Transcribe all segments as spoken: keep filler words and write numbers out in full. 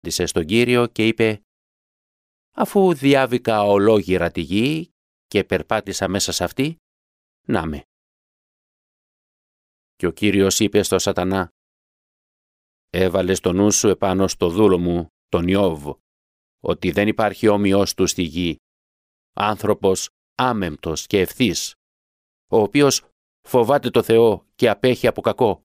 απάντησε στον Κύριο και είπε «Αφού διάβηκα ολόγυρα τη γη και περπάτησα μέσα σε αυτή, να με». Και ο Κύριος είπε στο Σατανά «Έβαλες το νου σου επάνω στο δούλο μου, τον Ιώβ, ότι δεν υπάρχει όμοιος του στη γη, άνθρωπος άμεμπτος και ευθύς, ο οποίος φοβάται το Θεό και απέχει από κακό».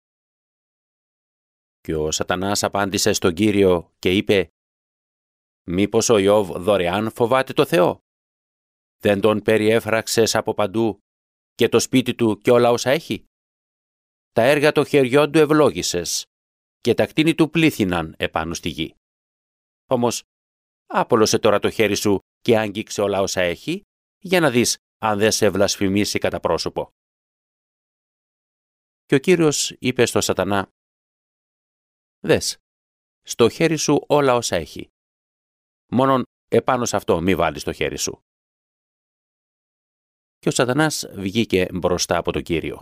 Και ο Σατανάς απάντησε στον Κύριο και είπε «Μήπως ο Ιώβ δωρεάν φοβάται το Θεό? Δεν τον περιέφραξες από παντού και το σπίτι του και όλα όσα έχει? Τα έργα των χεριών του ευλόγησες και τα κτίνη του πλήθυναν επάνω στη γη. Όμως άπολωσε τώρα το χέρι σου και άγγιξε όλα όσα έχει, για να δεις αν δεν σε βλασφημίσει κατά πρόσωπο». Και ο Κύριος είπε στο Σατανά «Δες, στο χέρι σου όλα όσα έχει. Μόνον επάνω σε αυτό μη βάλεις το χέρι σου». Και ο Σατανάς βγήκε μπροστά από τον Κύριο.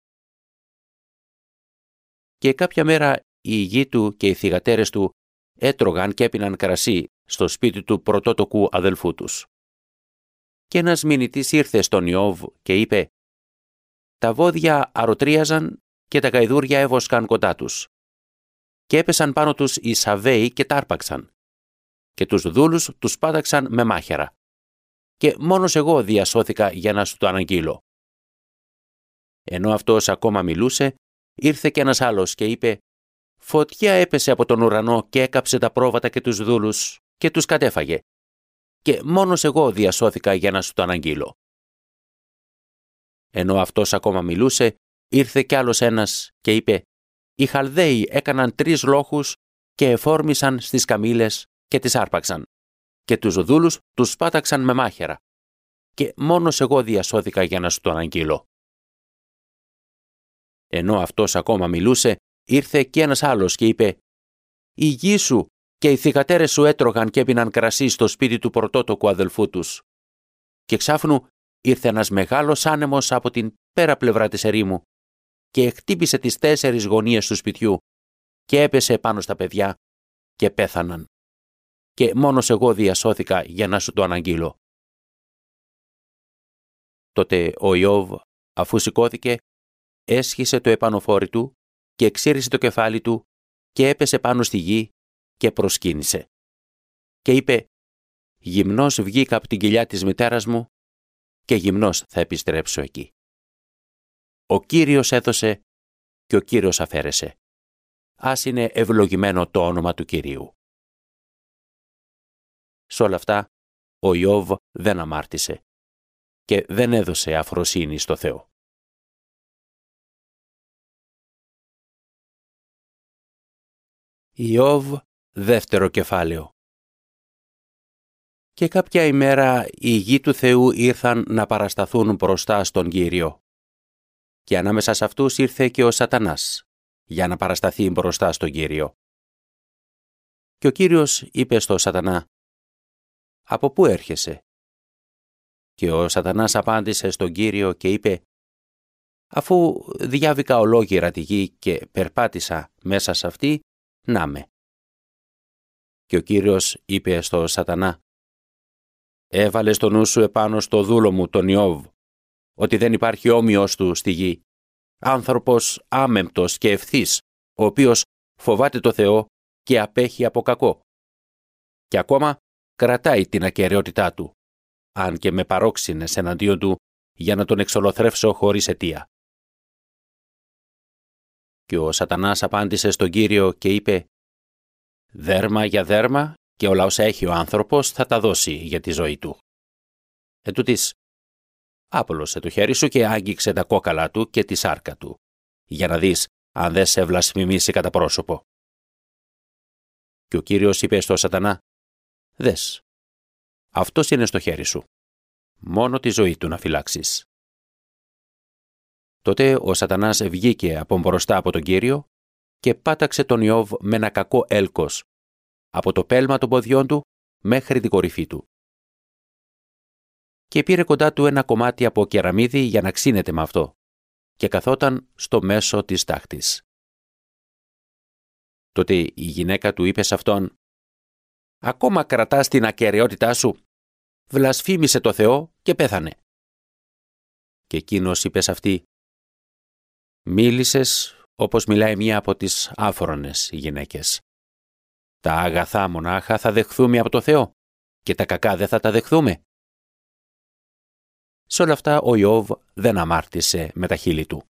Και κάποια μέρα η γη του και οι θυγατέρες του έτρωγαν και έπιναν κρασί στο σπίτι του πρωτότοκου αδελφού τους. Και ένας μηνυτής ήρθε στον Ιώβ και είπε «Τα βόδια αρωτρίαζαν και τα γαϊδούρια έβοσκαν κοντά τους. Και έπεσαν πάνω τους οι Σαβαίοι και τα άρπαξαν. Και τους δούλους τους πάταξαν με μάχαιρα. Και μόνος εγώ διασώθηκα για να σου το αναγγείλω». Ενώ αυτός ακόμα μιλούσε, ήρθε και ένας άλλος και είπε «Φωτιά έπεσε από τον ουρανό και έκαψε τα πρόβατα και τους δούλους και τους κατέφαγε. Και μόνος εγώ διασώθηκα για να σου το αναγγείλω». Ενώ αυτός ακόμα μιλούσε, ήρθε κι άλλος ένας και είπε «Οι Χαλδαίοι έκαναν τρεις λόχους και εφόρμησαν στις καμήλες και τις άρπαξαν. Και τους δούλους τους πάταξαν με μάχαιρα. Και μόνος εγώ διασώθηκα για να σου το αναγγείλω». Ενώ αυτός ακόμα μιλούσε, ήρθε κι ένας άλλος και είπε «Η γη σου και οι θυγατέρες σου έτρωγαν και έπιναν κρασί στο σπίτι του πρωτότοκου αδελφού τους». Και ξάφνου ήρθε ένας μεγάλος άνεμος από την πέρα πλευρά της ερήμου και χτύπησε τις τέσσερις γωνίες του σπιτιού και έπεσε πάνω στα παιδιά και πέθαναν. Και μόνος εγώ διασώθηκα για να σου το αναγγείλω. Τότε ο Ιώβ, αφού σηκώθηκε, έσχισε το επανοφόρι του και ξύρισε το κεφάλι του και έπεσε πάνω στη γη και προσκύνησε. Και είπε «Γυμνός βγήκα από την κοιλιά της μητέρας μου και γυμνός θα επιστρέψω εκεί. Ο Κύριος έδωσε και ο Κύριος αφαίρεσε. Ας είναι ευλογημένο το όνομα του Κυρίου». Σ' όλα αυτά, ο Ιώβ δεν αμάρτησε και δεν έδωσε αφροσύνη στο Θεό. Ιώβ, δεύτερο κεφάλαιο. Και κάποια ημέρα οι γη του Θεού ήρθαν να παρασταθούν μπροστά στον Κύριο. Και ανάμεσα σε αυτούς ήρθε και ο Σατανάς, για να παρασταθεί μπροστά στον Κύριο. Και ο Κύριος είπε στο Σατανά «Από πού έρχεσαι?» Και ο Σατανάς απάντησε στον Κύριο και είπε «Αφού διάβηκα ολόγυρα τη γη και περπάτησα μέσα σε αυτή, να με». Και ο Κύριος είπε στο Σατανά «Έβαλες το νου σου επάνω στο δούλο μου τον Ιώβ, ότι δεν υπάρχει όμοιος του στη γη, άνθρωπος άμεμπτος και ευθύς, ο οποίος φοβάται το Θεό και απέχει από κακό. Και ακόμα κρατάει την ακεραιότητά του, αν και με παρόξυνες εναντίον του, για να τον εξολοθρεύσω χωρίς αιτία». Και ο Σατανάς απάντησε στον Κύριο και είπε «Δέρμα για δέρμα και όλα όσα έχει ο άνθρωπος θα τα δώσει για τη ζωή του». Ετούτοις, άπολωσε το χέρι σου και άγγιξε τα κόκαλα του και τη σάρκα του, για να δεις αν δεν σε βλασφημίσει κατά πρόσωπο. Και ο Κύριος είπε στο Σατανά «Δες, αυτός είναι στο χέρι σου. Μόνο τη ζωή του να φυλάξεις». Τότε ο Σατανάς βγήκε από μπροστά από τον Κύριο και πάταξε τον Ιώβ με ένα κακό έλκος, από το πέλμα των ποδιών του μέχρι την κορυφή του. Και πήρε κοντά του ένα κομμάτι από κεραμίδι για να ξύνεται με αυτό, και καθόταν στο μέσο της τάχτης. Τότε η γυναίκα του είπε σε αυτόν: «Ακόμα κρατάς την ακεραιότητά σου. Βλασφήμισε το Θεό και πέθανε». Και εκείνος είπε σε αυτή: «Μίλησες όπως μιλάει μία από τις άφρονες γυναίκες. Τα αγαθά μονάχα θα δεχθούμε από το Θεό και τα κακά δεν θα τα δεχθούμε». Σε όλα αυτά ο Ιώβ δεν αμάρτησε με τα χείλη του.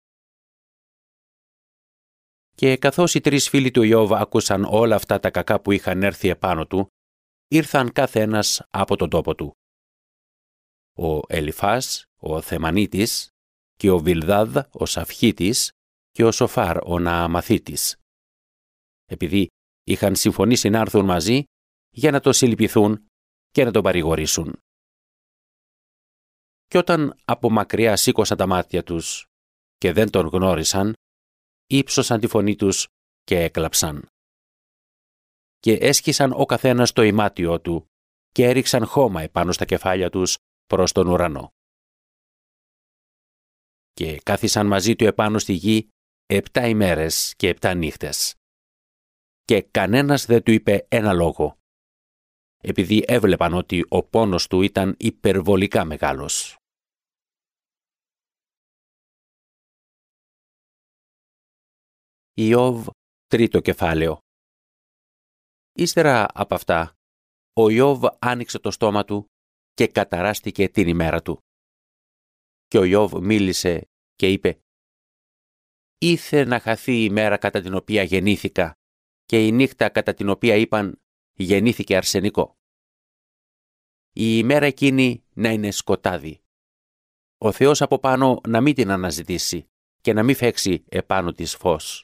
Και καθώς οι τρεις φίλοι του Ιώβ άκουσαν όλα αυτά τα κακά που είχαν έρθει επάνω του, ήρθαν κάθε ένας από τον τόπο του. Ο Ελιφάς, ο Θεμανίτης, και ο Βιλδάδ, ο Σαφχίτης, και ο Σοφάρ, ο Νααμαθίτης. Επειδή είχαν συμφωνήσει να έρθουν μαζί για να το συλληπιθούν και να τον παρηγορήσουν. Κι όταν από μακριά σήκωσαν τα μάτια τους και δεν τον γνώρισαν, ύψωσαν τη φωνή τους και έκλαψαν. Και έσκισαν ο καθένας το ημάτιό του και έριξαν χώμα επάνω στα κεφάλια τους προς τον ουρανό. Και κάθισαν μαζί του επάνω στη γη επτά ημέρες και επτά νύχτες. Και κανένας δεν του είπε ένα λόγο, επειδή έβλεπαν ότι ο πόνος του ήταν υπερβολικά μεγάλος. Ιώβ, τρίτο κεφάλαιο. Ύστερα από αυτά, ο Ιώβ άνοιξε το στόμα του και καταράστηκε την ημέρα του. Και ο Ιώβ μίλησε και είπε: «Ήθε να χαθεί η μέρα κατά την οποία γεννήθηκα και η νύχτα κατά την οποία είπαν γεννήθηκε αρσενικό. Η ημέρα εκείνη να είναι σκοτάδι. Ο Θεός από πάνω να μην την αναζητήσει και να μην φέξει επάνω της φως.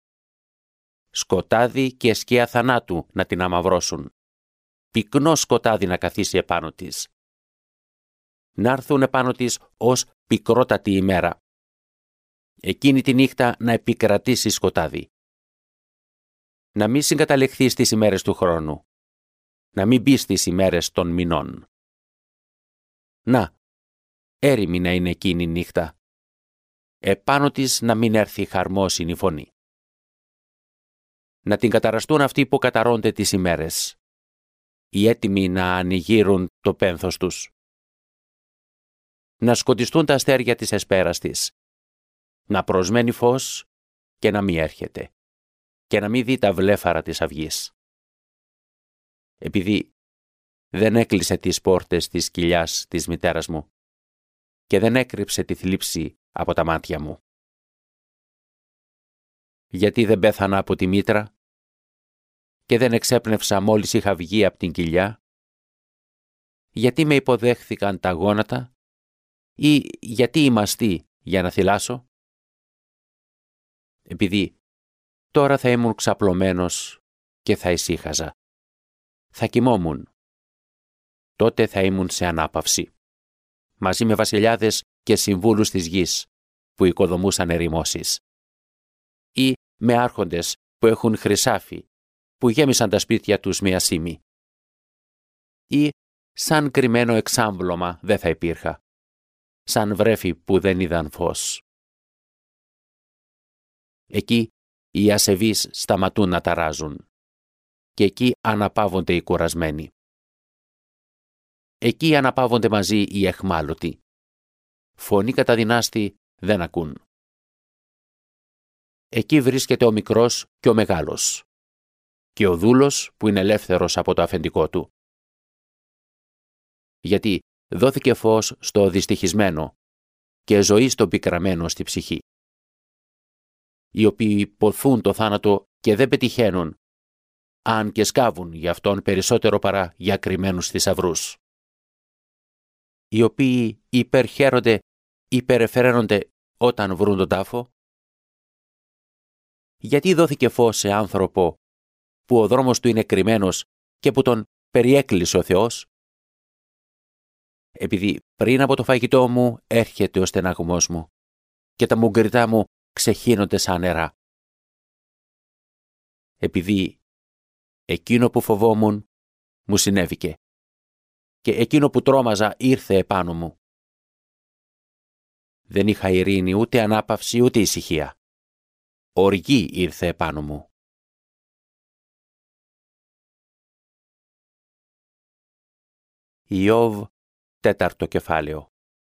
Σκοτάδι και σκιά θανάτου να την αμαυρώσουν. Πυκνό σκοτάδι να καθίσει επάνω της. Να έρθουν επάνω της ως πικρότατη ημέρα. Εκείνη τη νύχτα να επικρατήσει σκοτάδι. Να μην συγκαταλεχθεί στις ημέρες του χρόνου. Να μην μπει στις ημέρες των μηνών. Να, έρημη να είναι εκείνη η νύχτα. Επάνω της να μην έρθει χαρμόσυνη φωνή. Να την καταραστούν αυτοί που καταρώνται τις ημέρες. Οι έτοιμοι να ανοιγείρουν το πένθος τους. Να σκοτιστούν τα αστέρια της εσπέρας της. Να προσμένει φως και να μη έρχεται. Και να μη δει τα βλέφαρα της αυγής. Επειδή δεν έκλεισε τις πόρτες της κοιλιάς της μητέρας μου και δεν έκρυψε τη θλίψη από τα μάτια μου. Γιατί δεν πέθανα από τη μήτρα και δεν εξέπνευσα μόλις είχα βγει από την κοιλιά? Γιατί με υποδέχθηκαν τα γόνατα ή γιατί οι μαστοί για να θυλάσω? Επειδή τώρα θα ήμουν ξαπλωμένος και θα ησύχαζα. Θα κοιμόμουν. Τότε θα ήμουν σε ανάπαυση, μαζί με βασιλιάδες και συμβούλους της γης που οικοδομούσαν ερημώσεις. Ή με άρχοντες που έχουν χρυσάφι, που γέμισαν τα σπίτια τους με ασήμι. Ή σαν κρυμμένο εξάμβλωμα δεν θα υπήρχα, σαν βρέφη που δεν είδαν φως. Εκεί οι ασεβείς σταματούν να ταράζουν και εκεί αναπαύονται οι κουρασμένοι. Εκεί αναπαύονται μαζί οι αιχμάλωτοι. Φωνή κατά δυνάστη δεν ακούν. Εκεί βρίσκεται ο μικρός και ο μεγάλος και ο δούλος που είναι ελεύθερος από το αφεντικό του. Γιατί δόθηκε φως στο δυστυχισμένο και ζωή στον πικραμένο στη ψυχή. Οι οποίοι ποθούν το θάνατο και δεν πετυχαίνουν, αν και σκάβουν για αυτόν περισσότερο παρά για κρυμμένους θησαυρούς. Οι οποίοι υπερχαίρονται, υπερεφραίνονται όταν βρουν τον τάφο. Γιατί δόθηκε φως σε άνθρωπο που ο δρόμος του είναι κρυμμένος και που τον περιέκλεισε ο Θεός? Επειδή πριν από το φαγητό μου έρχεται ο στεναγμός μου και τα μουγκριτά μου ξεχύνονται σαν νερά. Επειδή εκείνο που φοβόμουν μου συνέβηκε και εκείνο που τρόμαζα ήρθε επάνω μου. Δεν είχα ειρήνη ούτε ανάπαυση ούτε ησυχία. Οργή ήρθε επάνω μου Ιώβ, τέταρτο κεφάλαιο.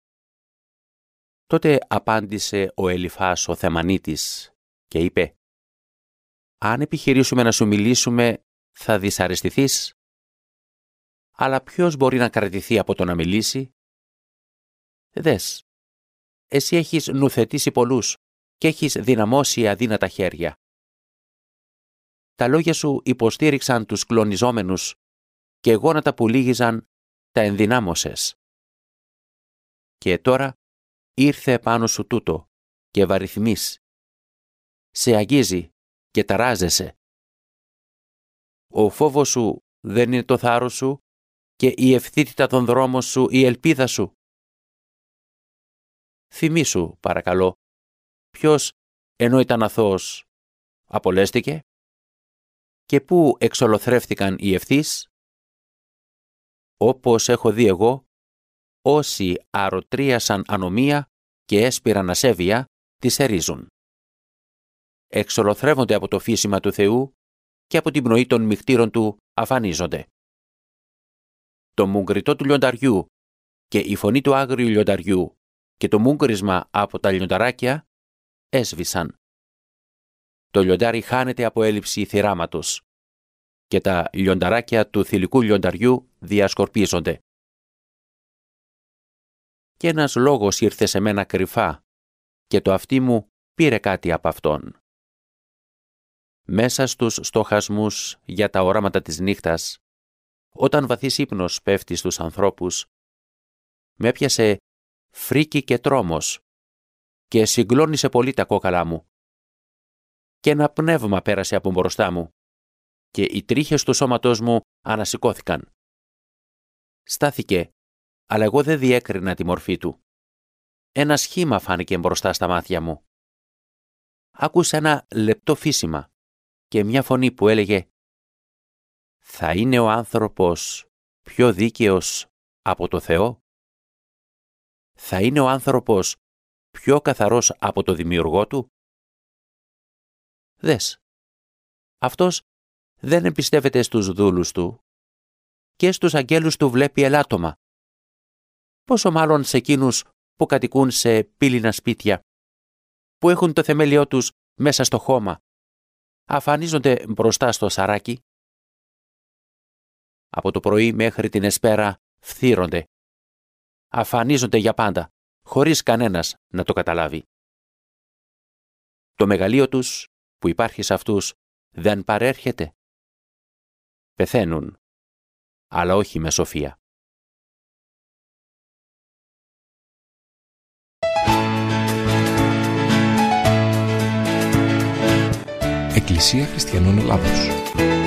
Τότε απάντησε ο Ελιφάς ο Θεμανίτης και είπε: «Αν επιχειρήσουμε να σου μιλήσουμε, θα δυσαρεστηθείς? Αλλά ποιος μπορεί να κρατηθεί από το να μιλήσει? Δες, εσύ έχεις νουθετήσει πολλούς και έχεις δυναμώσει αδύνατα χέρια. Τα λόγια σου υποστήριξαν τους κλονιζόμενους και γόνατα που λύγιζαν τα ενδυνάμωσες. Και τώρα ήρθε επάνω σου τούτο και βαριθμείς. Σε αγγίζει και ταράζεσαι. Ο φόβος σου δεν είναι το θάρρος σου και η ευθύτητα των δρόμων σου η ελπίδα σου. Θυμήσου, παρακαλώ, ποιος, ενώ ήταν αθώος, απολέστηκε? Και πού εξολοθρεύτηκαν οι ευθύς? Όπως έχω δει εγώ, όσοι αρωτρίασαν ανομία και έσπηραν ασέβεια, τις ερίζουν. Εξολοθρεύονται από το φύσιμα του Θεού και από την πνοή των μυκτήρων του αφανίζονται. Το μουγκριτό του λιονταριού και η φωνή του άγριου λιονταριού και το μούγκρισμα από τα λιονταράκια έσβησαν. Το λιοντάρι χάνεται από έλλειψη θυράματος και τα λιονταράκια του θηλυκού λιονταριού διασκορπίζονται. Και ένας λόγος ήρθε σε μένα κρυφά και το αυτί μου πήρε κάτι από αυτόν. Μέσα στους στοχασμούς για τα οράματα της νύχτας, όταν βαθύς ύπνος πέφτει στους ανθρώπους, με έπιασε φρίκι και τρόμος και συγκλώνησε πολύ τα κόκαλά μου. Και ένα πνεύμα πέρασε από μπροστά μου και οι τρίχες του σώματός μου ανασηκώθηκαν. Στάθηκε, αλλά εγώ δεν διέκρινα τη μορφή του. Ένα σχήμα φάνηκε μπροστά στα μάτια μου. Άκουσα ένα λεπτό φύσιμα και μια φωνή που έλεγε: «Θα είναι ο άνθρωπος πιο δίκαιος από το Θεό? Θα είναι ο άνθρωπος πιο καθαρός από το δημιουργό του?» Δες, αυτός δεν εμπιστεύεται στους δούλους του και στους αγγέλους του βλέπει ελάττωμα. Πόσο μάλλον σε εκείνους που κατοικούν σε πύληνα σπίτια, που έχουν το θεμέλιό τους μέσα στο χώμα, αφανίζονται μπροστά στο σαράκι. Από το πρωί μέχρι την εσπέρα φθύρονται. Αφανίζονται για πάντα, χωρίς κανένας να το καταλάβει. Το μεγαλείο τους που υπάρχει σε αυτούς δεν παρέρχεται. Πεθαίνουν, αλλά όχι με σοφία. Εκκλησία Χριστιανών Ελλάδος.